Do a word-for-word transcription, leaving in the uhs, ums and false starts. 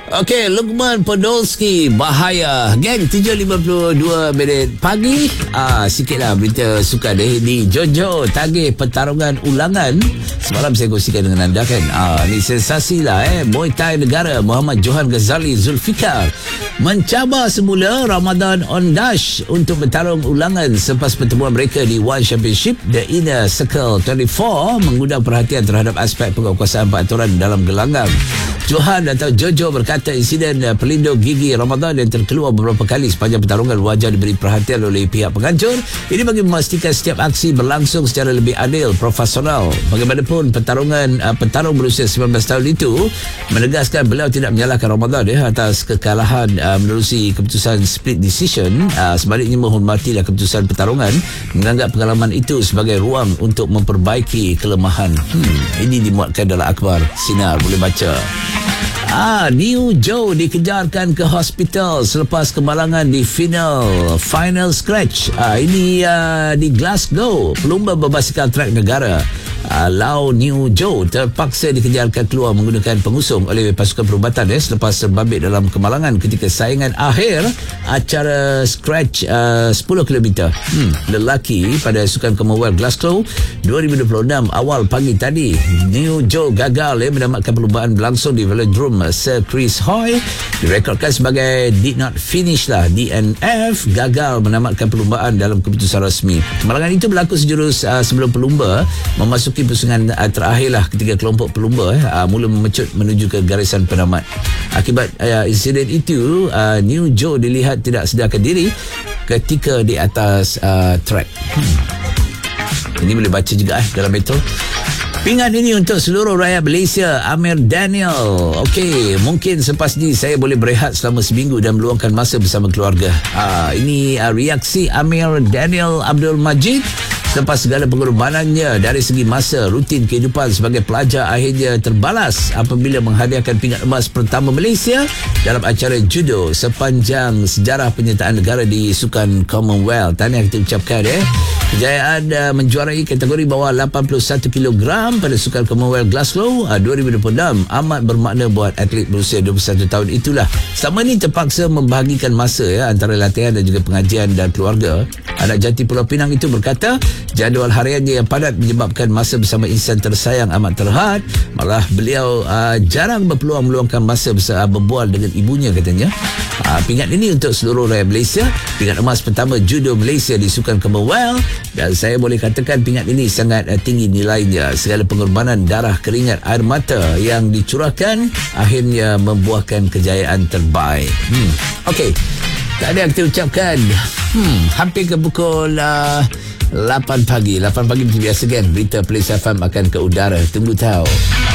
Okey, Lukman Podolski, bahaya. Geng, tujuh lima puluh dua minit pagi. Ah, sikitlah berita sukan eh, di Jojo tagih pertarungan ulangan. Semalam saya kongsikan dengan anda kan. Ah, ni sensasi lah eh. Muay Thai negara Muhammad Johan Ghazali Zulfikar mencabar semula Ramadan Ondash untuk bertarung ulangan selepas pertemuan mereka di One Championship The Inner Circle dua puluh empat mengundang perhatian terhadap aspek penguasaan peraturan dalam gelanggang. Johan atau Jojo berkata insiden uh, pelindung gigi Ramadan yang terkeluar beberapa kali sepanjang pertarungan wajar diberi perhatian oleh pihak penganjur. Ini bagi memastikan setiap aksi berlangsung secara lebih adil, profesional. Bagaimanapun pertarungan uh, pentarung berusia sembilan belas tahun itu menegaskan beliau tidak menyalahkan Ramadan ya, atas kekalahan uh, menerusi keputusan split decision. Uh, sebaliknya menghormatilah keputusan pertarungan, menganggap pengalaman itu sebagai ruang untuk memperbaiki kelemahan. Hmm, ini dimuatkan dalam akhbar Sinar, boleh baca. Ah, New Joe dikejarkan ke hospital selepas kemalangan di final final scratch. Ah, ini uh, di Glasgow. Pelumba berbasikal trek negara uh, Lau New Joe terpaksa dikejarkan keluar menggunakan pengusung oleh pasukan perubatan eh, selepas terbabit dalam kemalangan ketika saingan akhir acara scratch uh, sepuluh kilometer. Hmm, lelaki pada sukan Commonwealth Glasgow dua ribu dua puluh enam awal pagi tadi. New Joe gagal eh, menamatkan perlumbaan berlangsung di velodrome Sir Chris Hoy, direkodkan sebagai did not finish lah, D N F, gagal menamatkan perlumbaan dalam keputusan rasmi. Kemalangan itu berlaku sejurus uh, sebelum pelumba memasuki pusingan uh, terakhir lah ketika kelompok pelumba eh, uh, mula memecut menuju ke garisan penamat. Akibat uh, insiden itu, uh, New Joe dilihat tidak sedarkan diri ketika di atas uh, track. Hmm. Ini boleh baca juga eh, dalam Metro. Pingat ini untuk seluruh rakyat Malaysia. Amir Daniel. Okey, mungkin selepas ni saya boleh berehat selama seminggu dan meluangkan masa bersama keluarga. Ah, ini uh, reaksi Amir Daniel Abdul Majid selepas segala pengorbanannya dari segi masa rutin kehidupan sebagai pelajar akhirnya terbalas apabila menghadiahkan pingat emas pertama Malaysia dalam acara judo sepanjang sejarah penyertaan negara di sukan Commonwealth. Tahniah kita ucapkan eh. Kejayaan uh, menjuarai kategori bawah lapan puluh satu kilogram pada sukan Commonwealth Glasgow uh, dua ribu dua puluh enam amat bermakna buat atlet berusia dua puluh satu tahun itulah. Selama ini terpaksa membahagikan masa ya antara latihan dan juga pengajian dan keluarga. Anak jati Pulau Pinang itu berkata jadual hariannya yang padat menyebabkan masa bersama insan tersayang amat terhad. Malah beliau uh, jarang berpeluang meluangkan masa bersama berbual dengan ibunya katanya. Uh, pingat ini untuk seluruh rakyat Malaysia, pingat emas pertama judo Malaysia di sukan Commonwealth, dan saya boleh katakan pingat ini sangat uh, tinggi nilainya. Segala pengorbanan darah, keringat, air mata yang dicurahkan akhirnya membuahkan kejayaan terbaik. Hmm. Okey, tak ada yang kita ucapkan. Hmm, hampir ke pukul uh, lapan pagi. lapan pagi macam biasa kan, berita Police F M akan ke udara. Tunggu tahu.